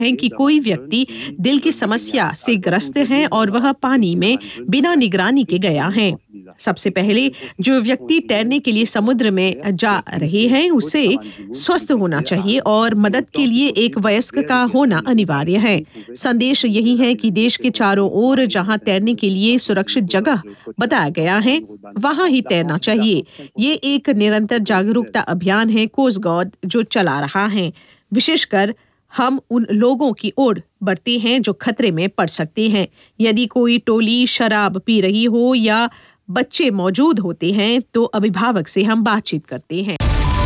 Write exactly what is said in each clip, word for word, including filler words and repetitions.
हैं कि कोई व्यक्ति दिल की समस्या से ग्रस्त है और वह पानी में बिना निगरानी के गया है। सबसे पहले जो व्यक्ति तैरने के लिए समुद्र में जा रहे हैं उसे स्वस्थ होना चाहिए और मदद के लिए एक वयस्क का होना अनिवार्य है। संदेश यही है कि देश के चारों ओर जहां तैरने के लिए सुरक्षित जगह बताया गया है वहां ही तैरना चाहिए। ये एक निरंतर जागरूकता अभियान है कोस्ट गार्ड जो चला रहा है। विशेषकर हम उन लोगों की ओर बढ़ते हैं जो खतरे में पड़ सकते हैं। यदि कोई टोली शराब पी रही हो या बच्चे मौजूद होते हैं तो अभिभावक से हम बातचीत करते हैं।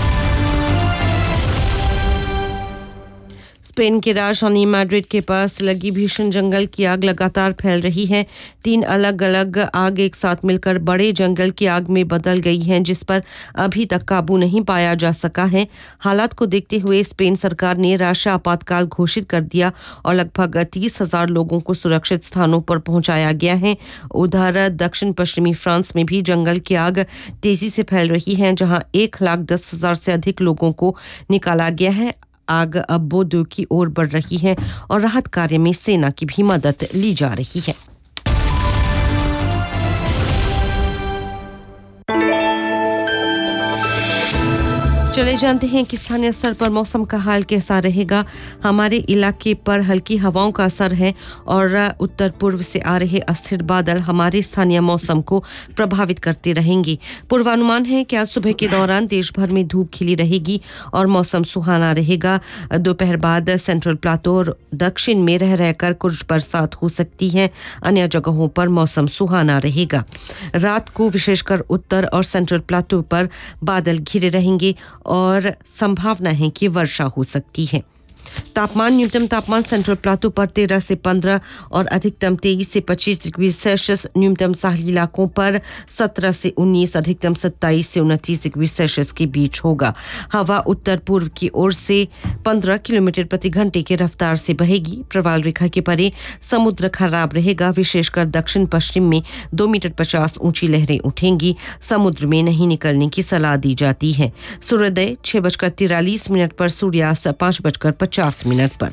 स्पेन की राजधानी मैड्रिड के पास लगी भीषण जंगल की आग लगातार फैल रही है। तीन अलग अलग आग एक साथ मिलकर बड़े जंगल की आग में बदल गई हैं, जिस पर अभी तक काबू नहीं पाया जा सका है। हालात को देखते हुए स्पेन सरकार ने राष्ट्रीय आपातकाल घोषित कर दिया और लगभग तीस हजार लोगों को सुरक्षित स्थानों पर पहुंचाया गया है। उधर दक्षिण पश्चिमी फ्रांस में भी जंगल की आग तेजी से फैल रही है, जहां एक लाख दस हजार से अधिक लोगों को निकाला गया है। आग अब बोर्डो की ओर बढ़ रही है और राहत कार्य में सेना की भी मदद ली जा रही है। चले जानते हैं कि स्थानीय स्तर पर मौसम का हाल कैसा रहेगा। हमारे इलाके पर हल्की हवाओं का असर है और उत्तर पूर्व से आ रहे अस्थिर बादल हमारे स्थानीय मौसम को प्रभावित करते रहेंगे। पूर्वानुमान है कि आज सुबह के दौरान देश भर में धूप खिली रहेगी और मौसम सुहाना रहेगा। दोपहर बाद सेंट्रल प्लाटो और दक्षिण में रह रहकर कुछ बरसात हो सकती है। अन्य जगहों पर मौसम सुहाना रहेगा। रात को विशेषकर उत्तर और सेंट्रल प्लाटो पर बादल घिरे रहेंगे और संभावना है कि वर्षा हो सकती है। तापमान न्यूनतम तापमान सेंट्रल प्लाटो पर तेरह से पंद्रह और अधिकतम तेईस से पच्चीस डिग्री सेल्सियस, न्यूनतम साहली इलाकों पर सत्रह से उन्नीस, अधिकतम सत्ताईस से उनतीस डिग्री सेल्सियस के बीच होगा। हवा उत्तर पूर्व की ओर से पंद्रह किलोमीटर प्रति घंटे की रफ्तार से बहेगी। प्रवाल रेखा के परे समुद्र खराब रहेगा। विशेषकर दक्षिण पश्चिम में दो मीटर पचास ऊंची लहरें उठेंगी। समुद्र में नहीं निकलने की सलाह दी जाती है। सूर्योदय छह बजकर तिरालीस मिनट पर, सूर्यास्त पाँच बजकर पचास मिनट पर।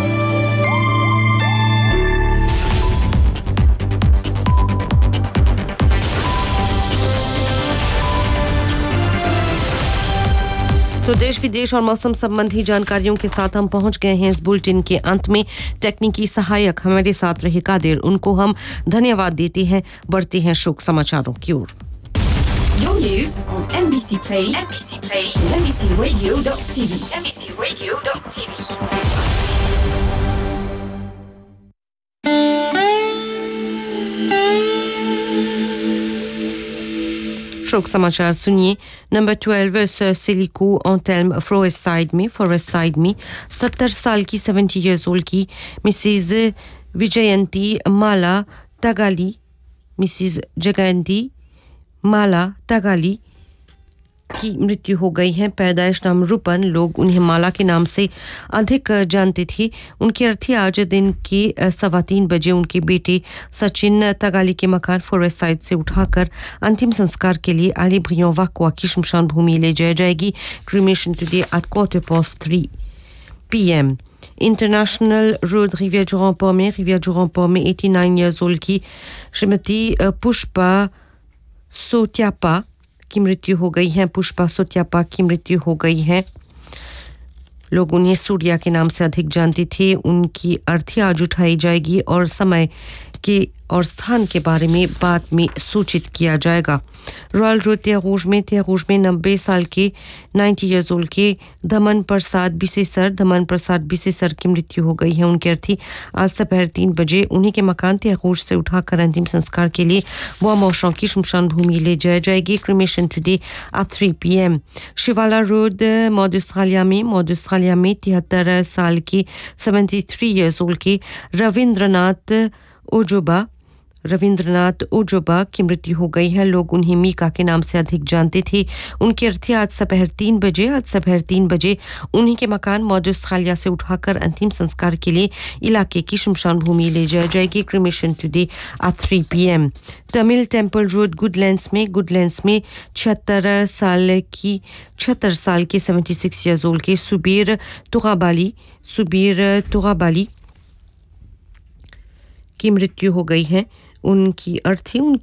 तो देश विदेश और मौसम संबंधी जानकारियों के साथ हम पहुंच गए हैं इस बुलेटिन के अंत में। टेक्निकी सहायक हमारे साथ रहे कादिर, उनको हम धन्यवाद देते हैं। बढ़ते हैं शोक समाचारों की ओर। Your news on M B C Play, M B C Play, M B C Radio dot T V, M B C Radio dot T V. शोक समाचार सुनिए। Number twelve silico ऑन्टेल्म forest side में फॉरेस्ट साइड में सत्तर साल की seventy years old की Mrs विजयंती माला तगाली Mrs जगंती माला तगाली की मृत्यु हो गई है। पैदाइश नाम रूपन, लोग उन्हें माला के नाम से अधिक जानते थे। उनकी अर्थी आज दिन के सवा तीन बजे उनके बेटे सचिन तगाली के मकान फॉरेस्ट साइड से उठाकर अंतिम संस्कार के लिए आली ब्रियों वाकवा की शमशान भूमि ले जाई जाएगी। Cremation today at quarter past three P M. International road रिवियर du Remport में रिवियर du Remport में नवासी ईयर्स ओल्ड की श्रीमती पुष्पा सोत्यापा की मृत्यु हो गई है। पुष्पा सोत्यापा की मृत्यु हो गई है। लोग उन्हें सूर्या के नाम से अधिक जानते थे। उनकी अर्थी आज उठाई जाएगी और समय के और स्थान के बारे में बाद में सूचित किया जाएगा। रॉयल रोड त्यागूज में त्यागूज में नब्बे साल के नब्बे ईयर्स ओल्ड के धमन प्रसाद बिसेसर धमन प्रसाद बिसेसर की मृत्यु हो गई है। उनकी अर्थी आज दोपहर तीन बजे उन्हीं के मकान त्यागूज से उठाकर अंतिम संस्कार के लिए बुआ मौशों की शमशान भूमि ले जाई जाएगी। Cremation today at three P M. Shivala road मॉडस्ट्रालिया में मॉडस्ट्रालिया में तिहत्तर साल के सेवेंटी थ्री ईयर्स ओल्ड के रविंद्रनाथ ओजोबा रविंद्रनाथ ओजोबा की मृत्यु हो गई है। लोग उन्हें मीका के नाम से अधिक जानते थे। उनकी अर्थी आज दोपहर तीन बजे आज दोपहर तीन बजे उन्हीं के मकान मौजूद खालिया से उठाकर अंतिम संस्कार के लिए इलाके की शमशान भूमि ले जाया जाएगी। Cremation today at three P M. Tamil temple road Goodlands में गुडलैंड्स में छिहत्तर साल की छिहत्तर साल के सेवेंटी सिक्स ईयर्स ओल्ड के सुबीर तुगाबाली सुबीर तुगाबाली की मृत्यु हो गई है। उनकी अर्थी